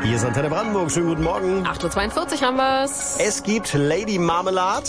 Hier ist Antenne Brandenburg. Schönen guten Morgen. 8.42 Uhr haben wir's. Es gibt Lady Marmelade.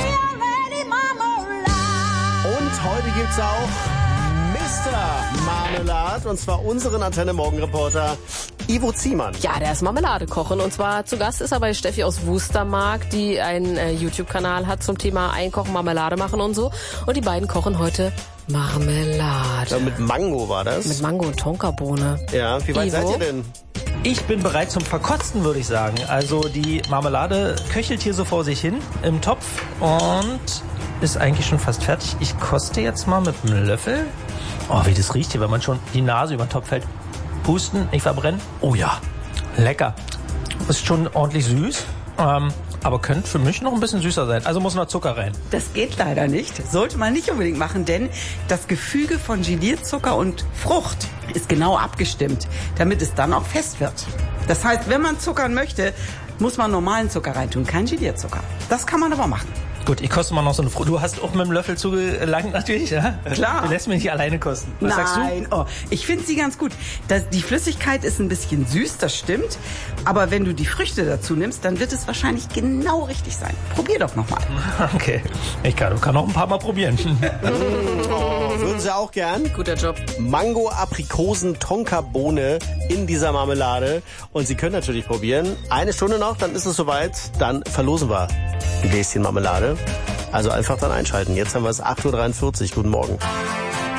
Und heute gibt's auch Mr. Marmelade. Und zwar unseren Antenne Morgen-Reporter Ivo Ziemann. Ja, der ist Marmeladekochen. Und zwar zu Gast ist er bei Steffi aus Wustermark, die einen YouTube-Kanal hat zum Thema Einkochen, Marmelade machen und so. Und die beiden kochen heute Marmelade. Ja, mit Mango war das? Mit Mango und Tonkabohne. Ja, wie weit Ivo? seid ihr denn? Ich bin bereit zum Verkosten, würde ich sagen. Also die Marmelade köchelt hier so vor sich hin im Topf und ist eigentlich schon fast fertig. Ich koste jetzt mal mit einem Löffel. Oh, wie das riecht hier, wenn man schon die Nase über den Topf hält. Pusten, nicht verbrennen. Oh ja, lecker. Ist schon ordentlich süß, aber könnte für mich noch ein bisschen süßer sein. Also muss noch Zucker rein. Das geht leider nicht. Sollte man nicht unbedingt machen, denn das Gefüge von Gelierzucker und Frucht ist genau abgestimmt, damit es dann auch fest wird. Das heißt, wenn man zuckern möchte, muss man normalen Zucker reintun, kein Gelierzucker. Das kann man aber machen. Gut, ich koste mal noch so eine Frucht. Du hast auch mit dem Löffel zugelangt natürlich, ja? Klar. Du lässt mich nicht alleine kosten. Was sagst du? Nein, oh, ich finde sie ganz gut. Die Flüssigkeit ist ein bisschen süß, das stimmt. Aber wenn du die Früchte dazu nimmst, dann wird es wahrscheinlich genau richtig sein. Probier doch nochmal. Okay, ich kann noch ein paar Mal probieren. Oh, würden Sie auch gern? Guter Job. Mango, Aprikosen, Tonkabohne in dieser Marmelade. Und Sie können natürlich probieren. Eine Stunde noch, dann ist es soweit. Dann verlosen wir ein Gläschen Marmelade. Also einfach dann einschalten. Jetzt haben wir es 8.43 Uhr. Guten Morgen.